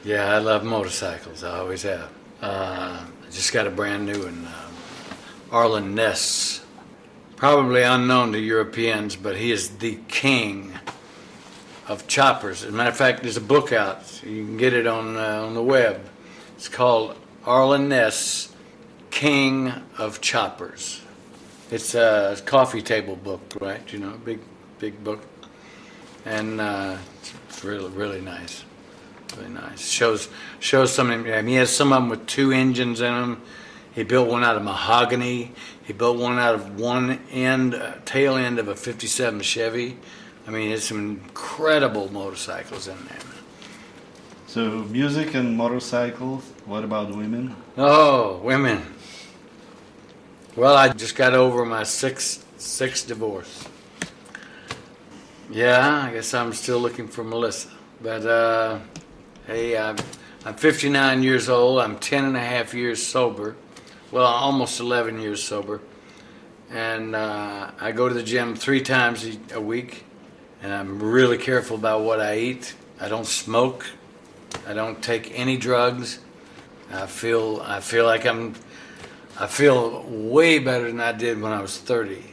Yeah, I love motorcycles. I always have. I just got a brand new one, Arlen Ness. Probably unknown to Europeans, but he is the king of choppers. As a matter of fact, there's a book out. You can get it on the web. It's called Arlen Ness, King of Choppers. It's a coffee table book, right? You know, big book, and it's really nice. Really nice. Shows some. I mean, he has some of them with two engines in them. He built one out of mahogany. He built one out of one end, tail end of a '57 Chevy. I mean, there's some incredible motorcycles in there. So music and motorcycles. What about women? Oh, women. Well, I just got over my sixth divorce. Yeah, I guess I'm still looking for Melissa. But hey, I'm 59 years old. I'm 10 and a half years sober. Well, almost 11 years sober. And I go to the gym 3 times a week. And I'm really careful about what I eat. I don't smoke. I don't take any drugs. I feel way better than I did when I was 30.